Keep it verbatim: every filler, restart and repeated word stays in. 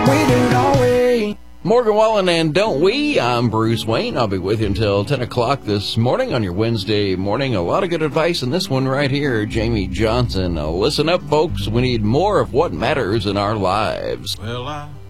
We do, don't we? Morgan Wallen and Don't We? I'm Bruce Wayne. I'll be with you until ten o'clock this morning on your Wednesday morning. A lot of good advice in this one right here. Jamie Johnson. Now listen up, folks. We need more of what matters in our lives. Well, I